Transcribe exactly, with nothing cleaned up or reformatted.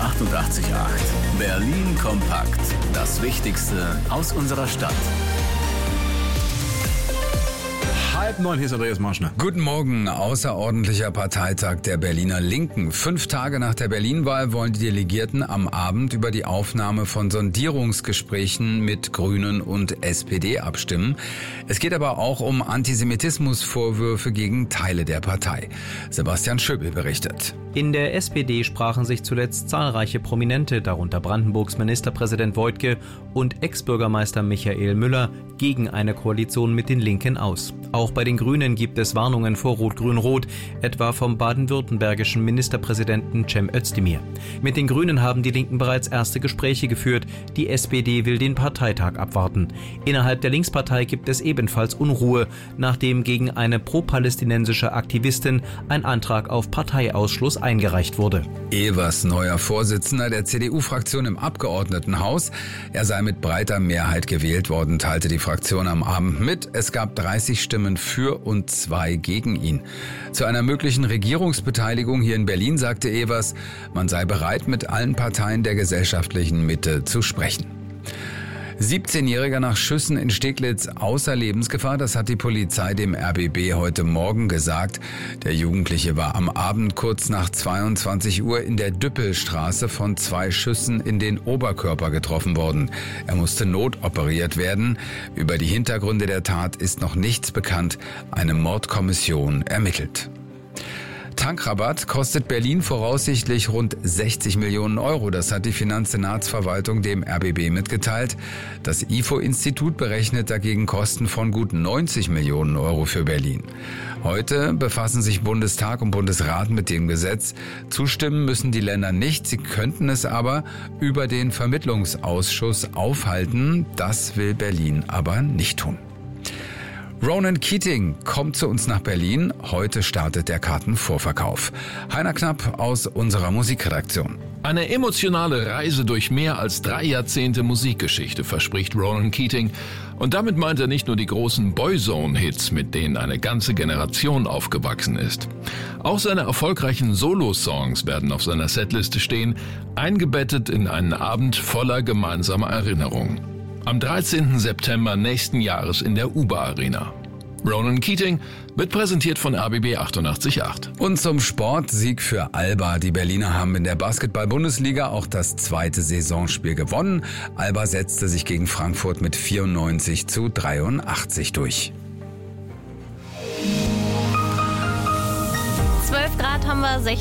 achtundachtzig Komma acht. Berlin kompakt. Das Wichtigste aus unserer Stadt. Halb neun, hier ist Andreas Marschner. Guten Morgen, außerordentlicher Parteitag der Berliner Linken. Fünf Tage nach der Berlin-Wahl wollen die Delegierten am Abend über die Aufnahme von Sondierungsgesprächen mit Grünen und S P D abstimmen. Es geht aber auch um Antisemitismusvorwürfe gegen Teile der Partei. Sebastian Schöbel berichtet. In der S P D sprachen sich zuletzt zahlreiche Prominente, darunter Brandenburgs Ministerpräsident Woidke und Ex-Bürgermeister Michael Müller, gegen eine Koalition mit den Linken aus. Auch bei den Grünen gibt es Warnungen vor Rot-Grün-Rot, etwa vom baden-württembergischen Ministerpräsidenten Cem Özdemir. Mit den Grünen haben die Linken bereits erste Gespräche geführt. Die S P D will den Parteitag abwarten. Innerhalb der Linkspartei gibt es ebenfalls Unruhe, nachdem gegen eine pro-palästinensische Aktivistin ein Antrag auf Parteiausschluss eingereicht wurde. Evers neuer Vorsitzender der C D U-Fraktion im Abgeordnetenhaus. Er sei mit breiter Mehrheit gewählt worden, teilte die Fraktion am Abend mit. Es gab dreißig Stimmen für und zwei gegen ihn. Zu einer möglichen Regierungsbeteiligung hier in Berlin sagte Evers, man sei bereit, mit allen Parteien der gesellschaftlichen Mitte zu sprechen. siebzehnjähriger nach Schüssen in Steglitz außer Lebensgefahr, das hat die Polizei dem R B B heute Morgen gesagt. Der Jugendliche war am Abend kurz nach zweiundzwanzig Uhr in der Düppelstraße von zwei Schüssen in den Oberkörper getroffen worden. Er musste notoperiert werden. Über die Hintergründe der Tat ist noch nichts bekannt. Eine Mordkommission ermittelt. Tankrabatt kostet Berlin voraussichtlich rund sechzig Millionen Euro. Das hat die Finanzsenatsverwaltung dem R B B mitgeteilt. Das I F O-Institut berechnet dagegen Kosten von gut neunzig Millionen Euro für Berlin. Heute befassen sich Bundestag und Bundesrat mit dem Gesetz. Zustimmen müssen die Länder nicht. Sie könnten es aber über den Vermittlungsausschuss aufhalten. Das will Berlin aber nicht tun. Ronan Keating kommt zu uns nach Berlin. Heute startet der Kartenvorverkauf. Heiner Knapp aus unserer Musikredaktion. Eine emotionale Reise durch mehr als drei Jahrzehnte Musikgeschichte verspricht Ronan Keating. Und damit meint er nicht nur die großen Boyzone-Hits, mit denen eine ganze Generation aufgewachsen ist. Auch seine erfolgreichen Solo-Songs werden auf seiner Setliste stehen, eingebettet in einen Abend voller gemeinsamer Erinnerungen. Am dreizehnten September nächsten Jahres in der Uber Arena. Ronan Keating wird präsentiert von R B B achtundachtzig Komma acht. Und zum Sport, Sieg für Alba. Die Berliner haben in der Basketball-Bundesliga auch das zweite Saisonspiel gewonnen. Alba setzte sich gegen Frankfurt mit vierundneunzig zu dreiundachtzig durch. zwölf Grad haben wir, sechzehn